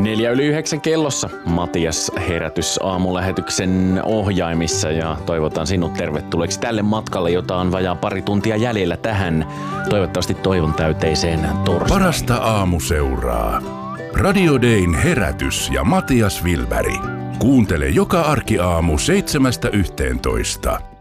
8:04 kellossa Matias Herätys aamulähetyksen ohjaimissa ja toivotan sinut tervetulleeksi tälle matkalle, jota on vajaa pari tuntia jäljellä tähän toivottavasti toivon täyteiseen torstaihin. Parasta aamuseuraa. Radio Dayn Herätys ja Matias Wilberg. Kuuntele joka arkiaamu 7–11.